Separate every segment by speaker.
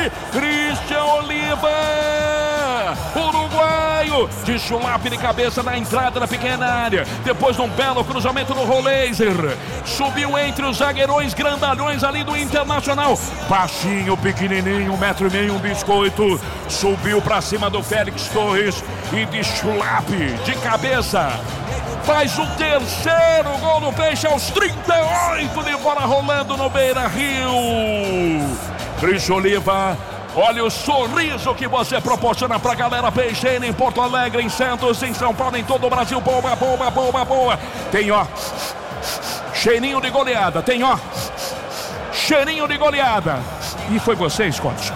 Speaker 1: Chulape, Christian Oliva, uruguaio, de Chulape de cabeça na entrada da pequena área, depois de um belo cruzamento no Roleiser, subiu entre os zagueirões grandalhões ali do Internacional, baixinho, pequenininho, 1,5 m, um biscoito, subiu pra cima do Félix Torres e de Chulape de cabeça faz o terceiro gol do Peixe aos 38 de bola rolando no Beira-Rio. Christian Oliva, olha o sorriso que você proporciona pra galera peixeira em Porto Alegre, em Santos, em São Paulo, em todo o Brasil. Boa, boa, boa, boa. Tem, ó, cheirinho de goleada. Tem, ó, cheirinho de goleada. E foi você, Scott.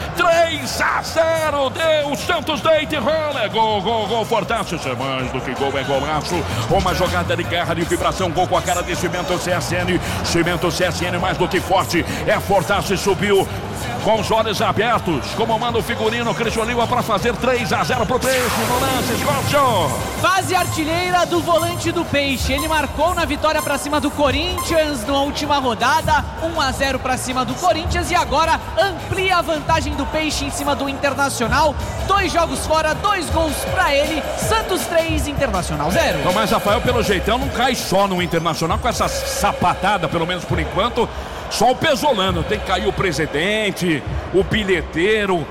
Speaker 1: 3-0, deu Santos, deita e rola. Gol, gol, gol, Fortaço. Isso é mais do que gol, é golaço. Uma jogada de garra, de vibração, gol com a cara de Cimento CSN. Cimento CSN mais do que forte. É Fortaço e subiu com os olhos abertos. Como manda o figurino Christian Oliva para fazer 3-0 pro Peixe. No lance, Scott.
Speaker 2: Fase artilheira do volante do Peixe. Ele marcou na vitória para cima do Corinthians na última rodada. 1-0 para cima do Corinthians e agora amplia a vantagem do Peixe em cima do Internacional. 2 jogos fora, 2 gols para ele. Santos 3, Internacional 0.
Speaker 1: Então, mas Rafael, pelo jeitão, não cai só no Internacional com essa sapatada, pelo menos por enquanto. Só o Pesolano, tem que cair o presidente, o bilheteiro,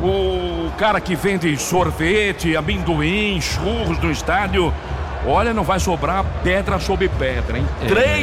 Speaker 1: o cara que vende sorvete, amendoim, churros no estádio. Olha, não vai sobrar pedra sobre pedra, hein?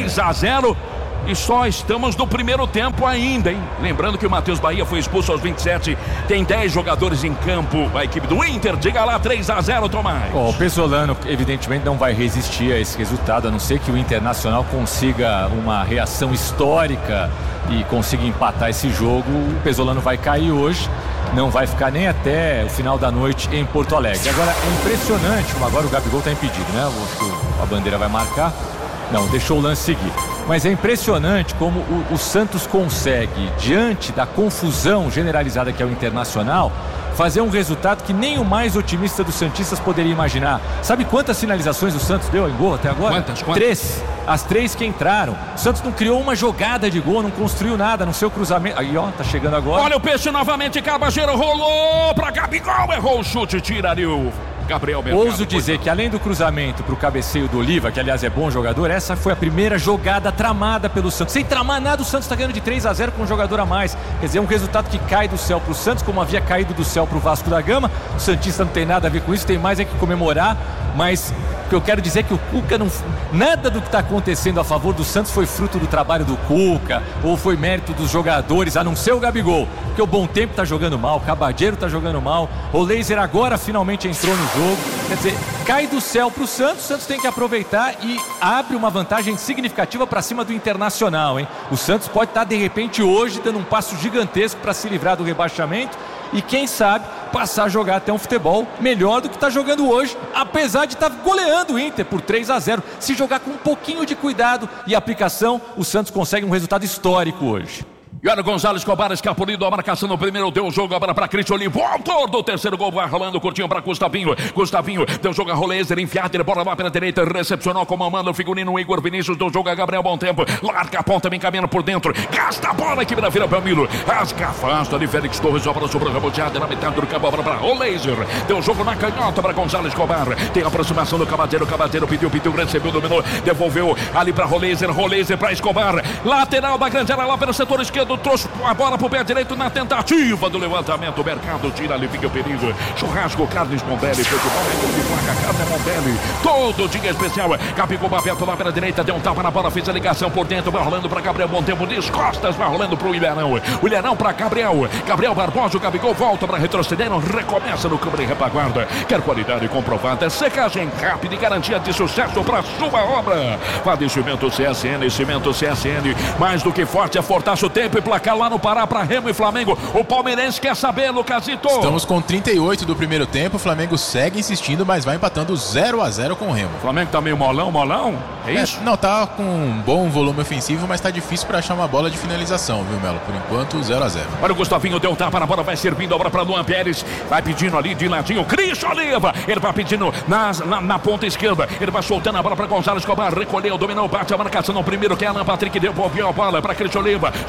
Speaker 1: 3-0 e só estamos no primeiro tempo ainda, hein? Lembrando que o Matheus Bahia foi expulso aos 27, tem 10 jogadores em campo, a equipe do Inter. Diga lá, 3-0, Tomás.
Speaker 3: O Pesolano evidentemente não vai resistir a esse resultado, a não ser que o Internacional consiga uma reação histórica e consiga empatar esse jogo. O Pesolano vai cair hoje, não vai ficar nem até o final da noite em Porto Alegre. Agora é impressionante, agora o Gabigol está impedido, né? A bandeira vai marcar. Não, deixou o lance seguir. Mas é impressionante como o Santos consegue, diante da confusão generalizada que é o Internacional, fazer um resultado que nem o mais otimista dos santistas poderia imaginar. Sabe quantas sinalizações o Santos deu em gol até agora?
Speaker 1: Quantas?
Speaker 3: 3. As 3 que entraram. O Santos não criou uma jogada de gol, não construiu nada no seu cruzamento. Aí, ó, tá chegando agora.
Speaker 1: Olha o Peixe novamente, Cabageiro rolou pra Gabigol, errou o chute, tira ali o Gabriel Mercado.
Speaker 3: Ouso dizer que além do cruzamento pro cabeceio do Oliva, que aliás é bom jogador, essa foi a primeira jogada tramada pelo Santos. Sem tramar nada, o Santos tá ganhando de 3-0 com um jogador a mais. Quer dizer, um resultado que cai do céu pro Santos, como havia caído do céu pro Vasco da Gama. O santista não tem nada a ver com isso, tem mais é que comemorar. Mas o que eu quero dizer é que o Cuca não... Nada do que está acontecendo a favor do Santos foi fruto do trabalho do Cuca ou foi mérito dos jogadores, a não ser o Gabigol. Porque o Bom Tempo tá jogando mal, o Cabageiro tá jogando mal, o Laser agora finalmente entrou no jogo. Quer dizer, cai do céu pro Santos, o Santos tem que aproveitar e abre uma vantagem significativa para cima do Internacional, hein? O Santos pode estar de repente hoje dando um passo gigantesco para se livrar do rebaixamento e quem sabe passar a jogar até um futebol melhor do que está jogando hoje, apesar de estar goleando o Inter por 3-0. Se jogar com um pouquinho de cuidado e aplicação, o Santos consegue um resultado histórico hoje.
Speaker 1: E olha o Gonzalo Escobar escapulido, a marcação no primeiro, deu o jogo agora para Christian Oliva, o autor do terceiro gol, vai rolando curtinho para Gustavinho, deu jogo a Roleiser, enfiado, ele bola lá pela direita, recepcionou como manda o figurino Igor Vinícius, deu jogo a Gabriel Bom Tempo, larga a ponta, vem caminhando por dentro, gasta a bola aqui na Vila Belmiro, rasga, afasta de Félix Torres, obra sobre o reboteado, na metade do campo, obra para Roleiser, deu jogo na canhota para Gonzalo Escobar, tem a aproximação do Cabageiro, pediu, recebeu, dominou, devolveu ali para Roleiser para Escobar, lateral da grande área lá pelo setor esquerdo, trouxe a bola pro pé direito na tentativa do levantamento. O Mercado tira ali, fica o perigo. Churrasco, carnes Bombelli, futebol é de placa, carne Bombelli. Todo dia especial. Gabigol aberto lá pela direita, deu um tapa na bola, fez a ligação por dentro, vai rolando para Gabriel Bom Tempo, descostas, vai rolando pro Ilharão. O Ilharão para Gabriel Barbosa, o Gabigol volta para retroceder, recomeça no campo de retaguarda. Quer qualidade comprovada, secagem rápida e garantia de sucesso para sua obra. Fale Cimento CSN, mais do que forte, é Fortaço, tempo e placar lá no Pará para Remo e Flamengo. O palmeirense quer saber, Lucasito.
Speaker 4: Estamos com 38 do primeiro tempo, o Flamengo segue insistindo, mas vai empatando 0-0 com o Remo.
Speaker 1: O Flamengo tá meio molão? É isso?
Speaker 4: Não, tá com um bom volume ofensivo, mas tá difícil para achar uma bola de finalização, viu, Melo? Por enquanto, 0-0.
Speaker 1: Olha o Gustavinho, deu um tapa na bola, vai servindo a bola para Luan Pérez, vai pedindo ali de ladinho, Christian Oliva, ele vai pedindo na ponta esquerda, ele vai soltando a bola para Gonzalo Escobar, recolheu, dominou, bate a marcação no primeiro, que é Alan Patrick, devolveu a bola para Christian Oliva, solta a bola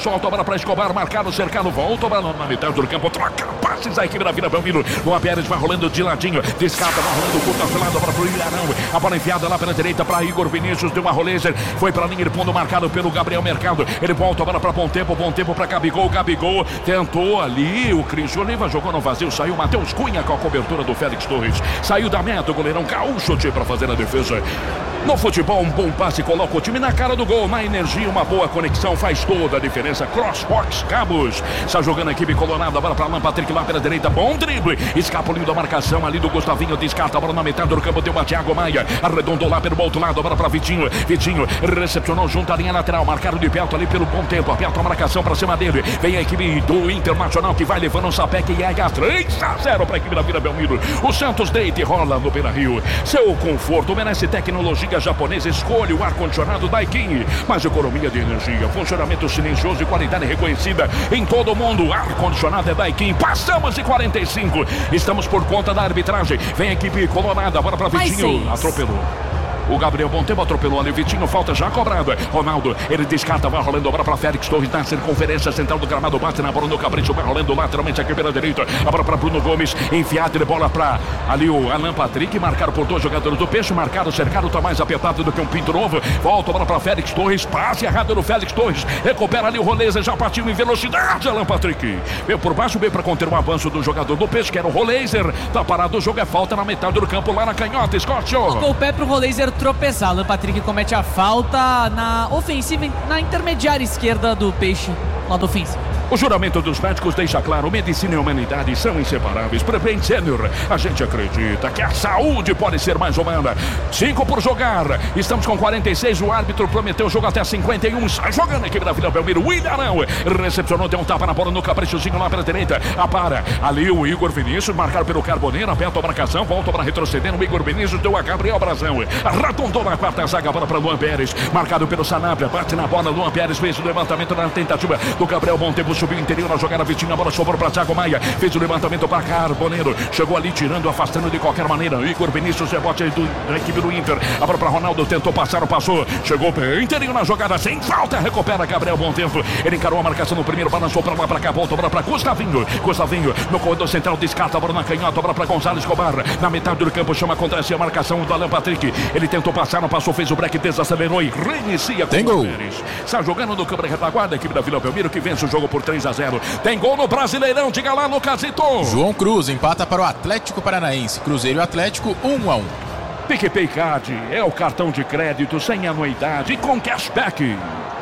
Speaker 1: bola para Escobar, marcado, cercado, volta na metade do campo, troca passes a equipe da Vila Belmiro. Luan Pérez vai rolando de ladinho, descarta, vai rolando curta, afilada para o Ilharão. A bola enfiada lá pela direita para Igor Vinícius, deu uma rolezer, foi para a linha de fundo, marcado pelo Gabriel Mercado. Ele volta a bola para Bom Tempo para Gabigol. Gabigol tentou ali, o Cris Oliva jogou no vazio, saiu Matheus Cunha com a cobertura do Félix Torres. Saiu da meta o goleirão Gaúcho para fazer a defesa. No futebol, um bom passe coloca o time na cara do gol. Na energia, uma boa conexão faz toda a diferença. Crossbox Cabos. Está jogando a equipe colorada. A bola para Alan Patrick lá pela direita. Bom drible. Escapulindo da marcação ali do Gustavinho. Descarta a bola na metade do campo. Deu a Thiago Maia. Arredondou lá pelo outro lado. A bola para Vitinho. Vitinho recepcionou junto à linha lateral. Marcaram de perto ali pelo Bom Tempo. Aperta a marcação para cima dele. Vem a equipe do Internacional que vai levando o Sapec e H. 3-0 para a equipe da Vila Belmiro. O Santos deita e rola no Beira-Rio. Seu conforto merece tecnologia japonesa. Escolha o ar-condicionado Daikin. Mais economia de energia, funcionamento silencioso e qualidade reconhecida em todo o mundo. Ar-condicionado é Daikin. Passamos de 45. Estamos por conta da arbitragem. Vem a equipe colorada. Bora para Vitinho. Atropelou. O Gabriel Bom Tempo atropelou ali, Vitinho, falta já cobrada. Ronaldo, ele descarta, vai rolando a bola para Félix Torres na circunferência central do gramado, bate na bola no Capricho, vai rolando lateralmente aqui pela direita. A bola para Bruno Gomes, enfiada de bola para ali o Alan Patrick, marcado por dois jogadores do Peixe, marcado, cercado, tá mais apertado do que um pinto novo. Volta a bola para Félix Torres, passe errado no Félix Torres, recupera ali o Roleiser, já partiu em velocidade, Alan Patrick. Veio por baixo, veio para conter o avanço do jogador do Peixe, que era o Roleiser. Tá parado o jogo, é falta na metade do campo, lá na canhota, Scott.
Speaker 2: Colocou o pé pro Roleiser tropeçar. Alan Patrick comete a falta na ofensiva, na intermediária esquerda do Peixe, lado ofensivo.
Speaker 1: O juramento dos médicos deixa claro, medicina e humanidade são inseparáveis. Prevent Senior, a gente acredita que a saúde pode ser mais humana. 5 por jogar, estamos com 46, o árbitro prometeu o jogo até 51, sai jogando a equipe da Vila Belmiro. O Ilharão recepcionou, deu um tapa na bola no caprichozinho lá pela direita. Para ali o Igor Vinícius, marcado pelo Carboneiro, aperta a marcação, volta para retroceder. O Igor Vinícius deu a Gabriel Brazão, arredondou na quarta zaga, bola para Luan Pérez, marcado pelo Sanabria, bate na bola, Luan Pérez fez o levantamento na tentativa do Gabriel Bom Tempo, subiu interior na jogada, Vitinho, a bola sobrou para Thiago Maia, fez o levantamento para Carboneiro, chegou ali tirando, afastando de qualquer maneira. Igor Vinícius, rebote da equipe do Inter, a bola para Ronaldo, tentou passar, passou, chegou interior na jogada, sem falta, recupera Gabriel Bom Tempo, ele encarou a marcação no primeiro, balançou para lá, para cá, volta, bola para Gustavinho no corredor central, descarta a bola na canhota, bola para Gonzalo Escobar, na metade do campo, chama contra si a marcação do Alan Patrick, ele tentou passar, não passou, fez o break, desacelerou e reinicia com o Pérez. Está jogando no câmara retaguarda, a equipe da Vila Belmiro que vence o jogo por 3-0. Tem gol no Brasileirão, diga lá, Lucasito.
Speaker 4: João Cruz empata para o Atlético Paranaense. Cruzeiro e Atlético 1-1.
Speaker 1: PicPay Card é o cartão de crédito sem anuidade e com cashback.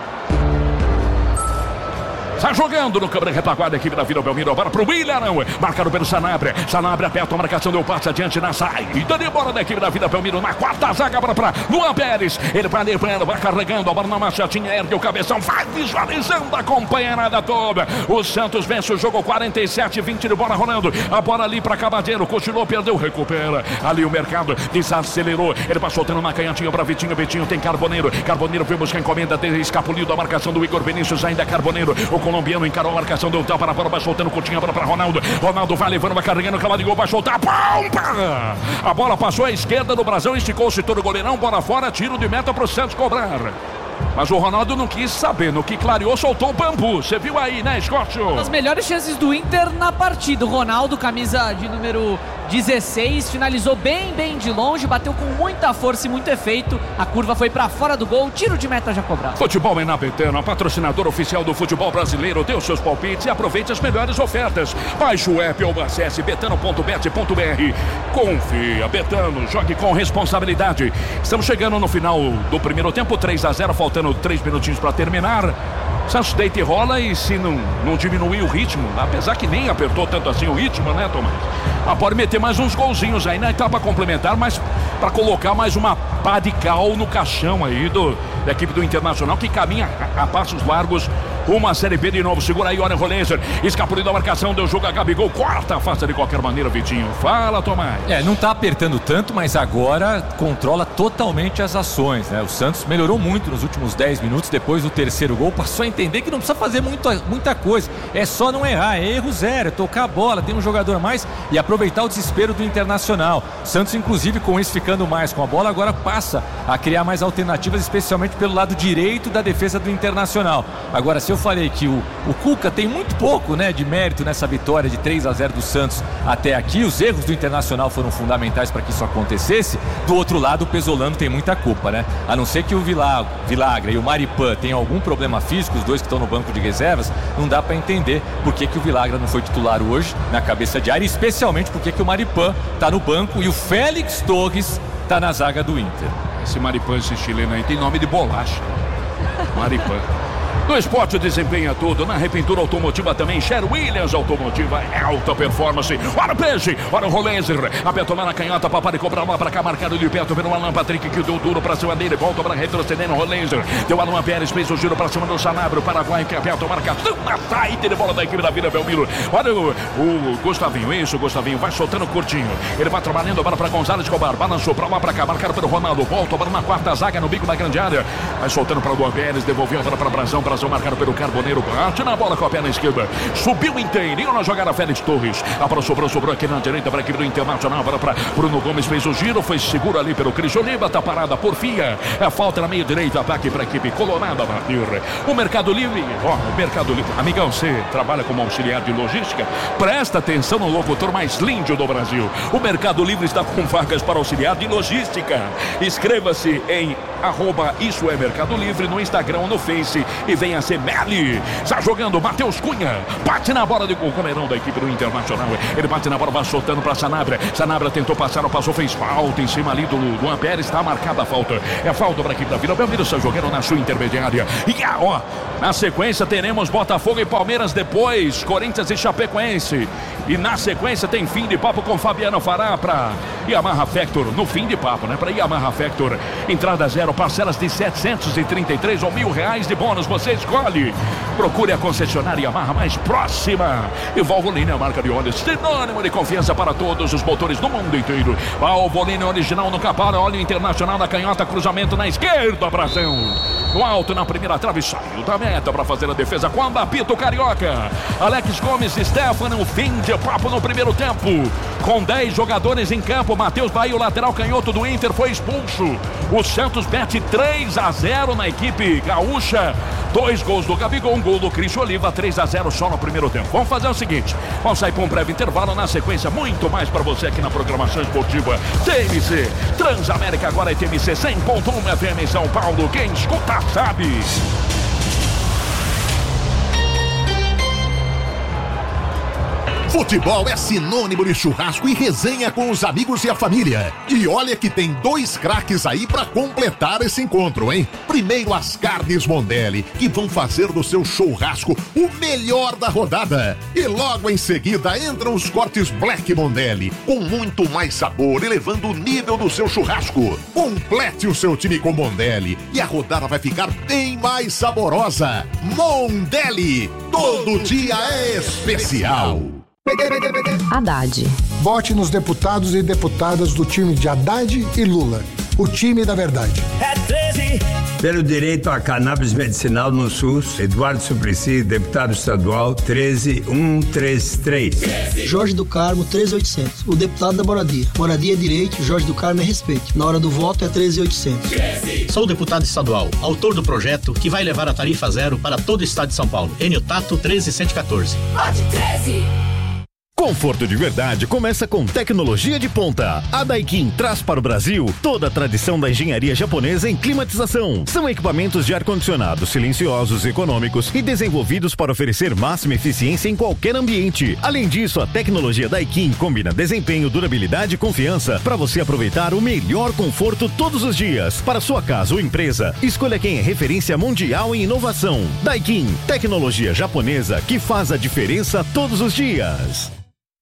Speaker 1: Está jogando no câmara retaguarda a equipe da Vila Belmiro. Agora para o Ilharão, marcado pelo Sanabria. Sanabria aperta a marcação, deu passe adiante na saída de bola da equipe da Vila Belmiro. Na quarta zaga, a bola para Luan Pérez. Ele vai levando, vai carregando a bola na machatinha, ergue o cabeção, vai visualizando a companheirada toda. O Santos vence o jogo 47-20 de bola rolando. A bola ali para Cabadeiro, cochilou, perdeu, recupera. Ali o mercado desacelerou. Ele passou tendo uma canhotinha para Vitinho. Vitinho tem Carboneiro. Carboneiro foi buscar a encomenda dele, escapuliu da marcação do Igor Vinícius, ainda Carboneiro. O colombiano encarou a marcação, deu um tapa na bola, vai soltando, curtinha a bola para Ronaldo. Ronaldo vai levando, vai carregando, cala de gol, vai soltar, pompa! A bola passou à esquerda do Brasão, esticou-se todo o goleirão, bola fora, tiro de meta para o Santos cobrar. Mas o Ronaldo não quis saber, no que clareou, soltou o bambu. Você viu aí, né, Scott?
Speaker 2: As melhores chances do Inter na partida. O Ronaldo, camisa de número 16, finalizou bem de longe, bateu com muita força e muito efeito. A curva foi pra fora do gol, tiro de meta já cobrado.
Speaker 1: Futebol é na Betano, a patrocinadora oficial do futebol brasileiro. Dê os seus palpites e aproveite as melhores ofertas. Baixe o app ou acesse betano.bet.br. Confia, Betano, jogue com responsabilidade. Estamos chegando no final do primeiro tempo, 3-0, faltando 3 minutinhos para terminar. Santos deita e rola, e se não diminuir o ritmo, apesar que nem apertou tanto assim o ritmo, né, Tomás? Pode meter mais uns golzinhos aí na etapa complementar, mas para colocar mais uma pá de cal no caixão aí da equipe do Internacional, que caminha a passos largos uma Série B de novo. Segura aí, olha o Roleiser, escapuliu da marcação, deu jogo a Gabigol, corta, faça de qualquer maneira, Vitinho. Fala, Tomás.
Speaker 3: Não tá apertando tanto, mas agora controla totalmente as ações, né? O Santos melhorou muito nos últimos 10 minutos, depois do terceiro gol, passou a entender que não precisa fazer muita coisa, é só não errar, é erro zero, é tocar a bola, tem um jogador a mais e aproveitar o desespero do Internacional. O Santos, inclusive, com isso ficando mais com a bola, agora passa a criar mais alternativas, especialmente pelo lado direito da defesa do Internacional. Agora, se eu falei que o Cuca tem muito pouco, né, de mérito nessa vitória de 3-0 do Santos até aqui. Os erros do Internacional foram fundamentais para que isso acontecesse. Do outro lado, o Pesolano tem muita culpa, né? A não ser que o Villagra e o Maripan tenham algum problema físico, os dois que estão no banco de reservas, não dá para entender por que o Villagra não foi titular hoje na cabeça de área, especialmente porque que o Maripan está no banco e o Félix Torres está na zaga do Inter.
Speaker 1: Esse Maripan, esse chileno aí, tem nome de bolacha. Maripan. No esporte desempenha tudo, na repintura automotiva também, Sher Williams Automotiva, alta performance. Ora o Peixe, ora o Rolenzer, apertou lá na canhota, papai cobra lá pra cá, marcado de perto pelo Alan Patrick, que deu duro pra cima dele, volta pra retrocedendo o Rolenzer, deu Alan Pérez, fez o giro pra cima do Sanabria, o Paraguai que aperta a marcação, na saída de bola da equipe da Vila Belmiro. Olha o Gustavinho, isso, o Gustavinho vai soltando curtinho, ele vai trabalhando a bola pra Gonzalo Escobar, balançou pra lá pra cá, marcado pelo Ronaldo, volta a bola na quarta zaga, no bico da grande área, vai soltando pra Luan Pérez, devolveu a bola pra Brazão marcado pelo Carboneiro, bate na bola com a perna esquerda, subiu inteirinho na jogada Félix Torres, a bola sobrou aqui na direita para a equipe do Internacional, para Bruno Gomes, fez o giro, foi seguro ali pelo Cris Oliva, tá parada por Fia, a falta na meia direita, ataque para a equipe colorada bater. O Mercado Livre, o Mercado Livre, amigão, você trabalha como auxiliar de logística, presta atenção no locutor mais lindo do Brasil, o Mercado Livre está com vagas para auxiliar de logística, inscreva-se em @Isso é Mercado Livre no Instagram, no Face e venha ser Meli. Está jogando Matheus Cunha, bate na bola de goleirão da equipe do Internacional, ele bate na bola, vai soltando para Sanabria, tentou passar, passou, fez falta em cima ali do Luan Pérez, está marcada a falta, é falta para a equipe da Vila Belmiro, está jogando na sua intermediária, e na sequência teremos Botafogo e Palmeiras, depois Corinthians e Chapecoense, e na sequência tem fim de papo com Fabiano Fará para Yamaha Factor, no fim de papo, né, para Yamaha Factor, entrada zero, parcelas de 733 ou R$1.000 de bônus, você escolhe, procure a concessionária Yamaha mais próxima, e Valvoline, a marca de óleo sinônimo de confiança para todos os motores do mundo inteiro. Valvoline original no Capara, óleo internacional na canhota, cruzamento na esquerda, Brasão, no alto, na primeira trave, saiu da meta para fazer a defesa, quando apita o Carioca, Alex Gomes e Stefano, fim de papo no primeiro tempo, com 10 jogadores em campo, Matheus Bahia, o lateral canhoto do Inter, foi expulso, o Santos mete 3-0 na equipe gaúcha, 2 gols do Gabigol, um gol do Cris Oliva, 3-0 só no primeiro tempo. Vamos fazer o seguinte, vamos sair para um breve intervalo, na sequência muito mais para você aqui na programação esportiva TMC, Transamérica agora é TMC 100.1 FM em São Paulo, quem escuta sabe.
Speaker 5: Futebol é sinônimo de churrasco e resenha com os amigos e a família. E olha que tem 2 craques aí pra completar esse encontro, hein? Primeiro as carnes Mondelli, que vão fazer do seu churrasco o melhor da rodada. E logo em seguida entram os cortes Black Mondelli, com muito mais sabor, elevando o nível do seu churrasco. Complete o seu time com Mondelli e a rodada vai ficar bem mais saborosa. Mondelli, todo dia é especial.
Speaker 6: Haddad.
Speaker 7: Vote nos deputados e deputadas do time de Haddad e Lula. O time da verdade.
Speaker 8: É 13.
Speaker 9: Pelo direito à cannabis medicinal no SUS, Eduardo Suplicy, deputado estadual, 13133.
Speaker 10: Jorge do Carmo, 13800. O deputado da Moradia. Moradia é direito, Jorge do Carmo é respeito. Na hora do voto é 13800.
Speaker 11: Sou o deputado estadual, autor do projeto que vai levar a tarifa zero para todo o estado de São Paulo. Enio Tato, 13114.
Speaker 8: Vote 13.
Speaker 12: Conforto de verdade começa com tecnologia de ponta. A Daikin traz para o Brasil toda a tradição da engenharia japonesa em climatização. São equipamentos de ar-condicionado silenciosos, econômicos e desenvolvidos para oferecer máxima eficiência em qualquer ambiente. Além disso, a tecnologia Daikin combina desempenho, durabilidade e confiança para você aproveitar o melhor conforto todos os dias. Para sua casa ou empresa, escolha quem é referência mundial em inovação. Daikin, tecnologia japonesa que faz a diferença todos os dias.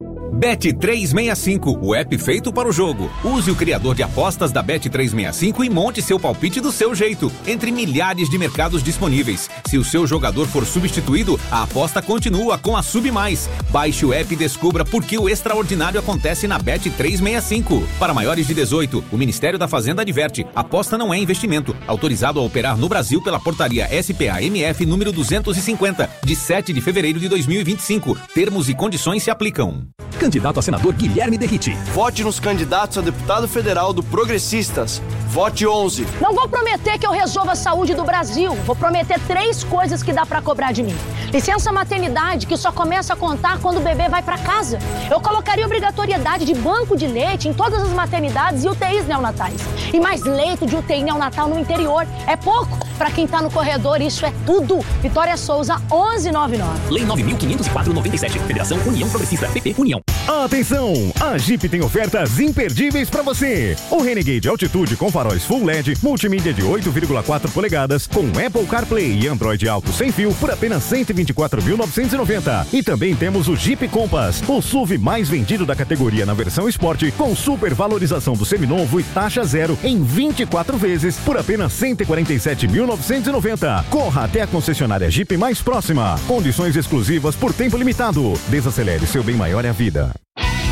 Speaker 13: Bet365, o app feito para o jogo. Use o criador de apostas da Bet365 e monte seu palpite do seu jeito, entre milhares de mercados disponíveis. Se o seu jogador for substituído, a aposta continua com a Sub+. Baixe o app e descubra por que o extraordinário acontece na Bet365. Para maiores de 18, o Ministério da Fazenda adverte: aposta não é investimento. Autorizado a operar no Brasil pela portaria SPA-MF número 250, de 7 de fevereiro de 2025. Termos e condições se aplicam.
Speaker 14: Candidato a senador Guilherme Derriti.
Speaker 15: Vote nos candidatos a deputado federal do Progressistas.
Speaker 14: Vote 11.
Speaker 15: Não vou prometer que eu resolva a saúde do Brasil. Vou prometer 3 coisas que dá pra cobrar de mim. Licença maternidade, que só começa a contar quando o bebê vai pra casa. Eu colocaria obrigatoriedade de banco de leite em todas as maternidades e UTIs neonatais. E mais leito de UTI neonatal no interior. É pouco. Pra quem tá no corredor, isso é tudo. Vitória Souza, 1199.
Speaker 16: Lei 9.504/97. Federação União Progressista. PP União.
Speaker 12: Atenção! A Jeep tem ofertas imperdíveis pra você. O Renegade Altitude com faróis Full LED, multimídia de 8,4 polegadas, com Apple CarPlay e Android Auto sem fio por apenas 124.990. E também temos o Jeep Compass, o SUV mais vendido da categoria na versão Sport, com super valorização do seminovo e taxa zero em 24 vezes por apenas 147.990. Corra até a concessionária Jeep mais próxima. Condições exclusivas por tempo limitado. Desacelere, seu bem maior é a vida.